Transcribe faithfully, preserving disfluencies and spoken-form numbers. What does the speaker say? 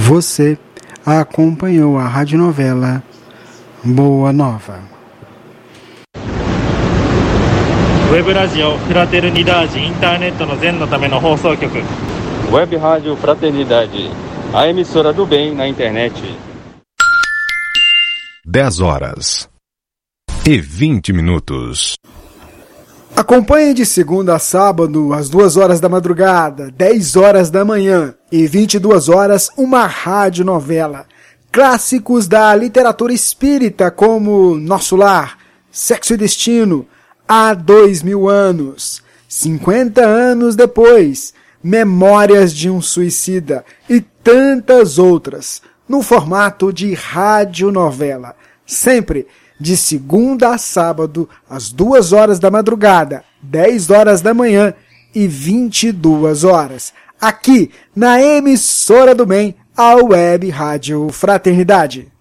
Você acompanhou a radionovela Boa Nova. Web Rádio Fraternidade, internet no zen no tame no放送局. Web Rádio Fraternidade, a emissora do bem na internet. dez horas e vinte minutos. Acompanhe de segunda a sábado, às duas horas da madrugada, dez horas da manhã e vinte e duas horas, uma radionovela. Clássicos da literatura espírita como Nosso Lar, Sexo e Destino, Há Dois Mil Anos, cinquenta anos depois, Memórias de um Suicida e tantas outras, no formato de radionovela. Sempre de segunda a sábado, às duas horas da madrugada, dez horas da manhã e vinte e duas horas. Aqui, na emissora do bem, a Web Rádio Fraternidade.